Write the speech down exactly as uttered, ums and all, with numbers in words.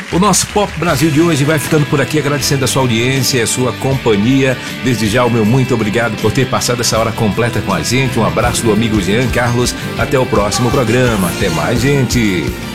O nosso Pop Brasil de hoje vai ficando por aqui, agradecendo a sua audiência e a sua companhia. Desde já o meu muito obrigado por ter passado essa hora completa com a gente. Um abraço do amigo Jean Carlos. Até o próximo programa. Até mais, gente.